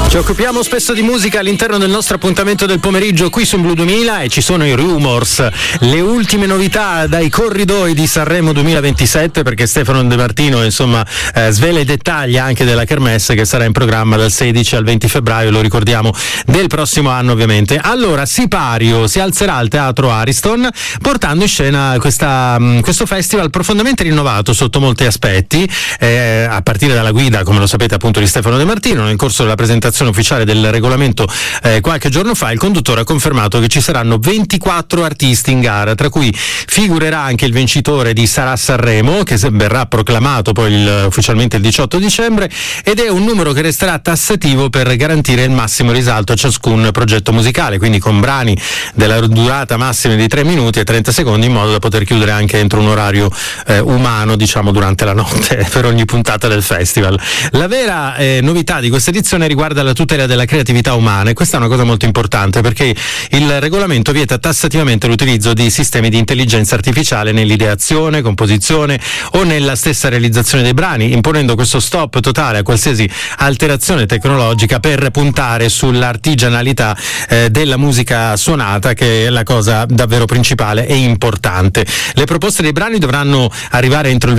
Ci occupiamo spesso di musica all'interno del nostro appuntamento del pomeriggio qui su Blu 2000 e ci sono i rumors, le ultime novità dai corridoi di Sanremo 2027, perché Stefano De Martino insomma svela i dettagli anche della kermesse che sarà in programma dal 16 al 20 febbraio, lo ricordiamo, del prossimo anno ovviamente. Allora, Sipario si alzerà al Teatro Ariston portando in scena questo festival profondamente rinnovato sotto molti aspetti, a partire dalla guida, come lo sapete, appunto di Stefano De Martino. Nel corso della presentazione ufficiale del regolamento qualche giorno fa, il conduttore ha confermato che ci saranno 24 artisti in gara, tra cui figurerà anche il vincitore di Sarà Sanremo, che verrà proclamato poi ufficialmente il 18 dicembre, ed è un numero che resterà tassativo per garantire il massimo risalto a ciascun progetto musicale, quindi con brani della durata massima di 3 minuti e 30 secondi, in modo da poter chiudere anche entro un orario umano, diciamo, durante la notte per ogni puntata del festival. La vera novità di questa edizione riguarda la tutela della creatività umana, e questa è una cosa molto importante perché il regolamento vieta tassativamente l'utilizzo di sistemi di intelligenza artificiale nell'ideazione, composizione o nella stessa realizzazione dei brani, imponendo questo stop totale a qualsiasi alterazione tecnologica per puntare sull'artigianalità della musica suonata, che è la cosa davvero principale e importante. Le proposte dei brani dovranno arrivare entro il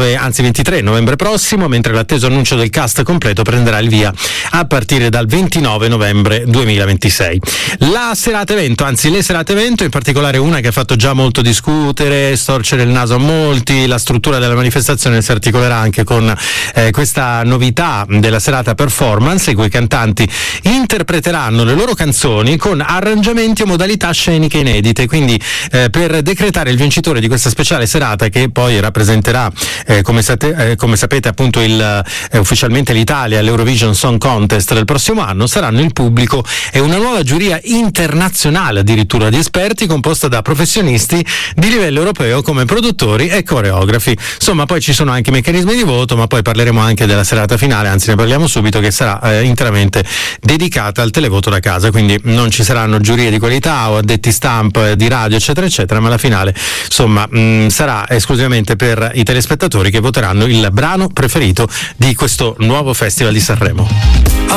23 novembre prossimo, mentre l'atteso annuncio del cast completo prenderà il via a partire dal 29 novembre 2026. La serata evento, anzi le serate evento, in particolare una che ha fatto già molto discutere, storcere il naso a molti, la struttura della manifestazione si articolerà anche con questa novità della serata performance, in cui i cantanti interpreteranno le loro canzoni con arrangiamenti e modalità sceniche inedite, quindi per decretare il vincitore di questa speciale serata, che poi rappresenterà come sapete appunto ufficialmente l'Italia all'Eurovision Song Contest del prossimo anno, saranno il pubblico e una nuova giuria internazionale addirittura di esperti, composta da professionisti di livello europeo come produttori e coreografi. Insomma, poi ci sono anche meccanismi di voto, ma poi parleremo anche della serata finale, anzi ne parliamo subito, che sarà interamente dedicata al televoto da casa, quindi non ci saranno giurie di qualità o addetti stamp di radio eccetera eccetera, ma la finale insomma sarà esclusivamente per i telespettatori che voteranno il brano preferito di questo nuovo Festival di Sanremo.